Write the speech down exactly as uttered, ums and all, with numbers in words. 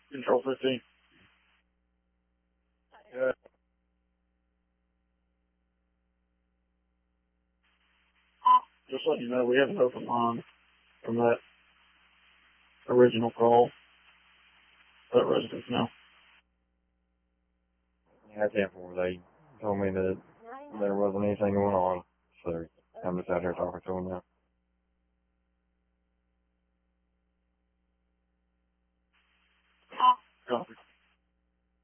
Control fifteen. Yeah. Just letting you know, we have an open line from that original call. Let residents know. Yeah, I can't forward. They told me that there wasn't anything going on, so I'm just out here talking to them now.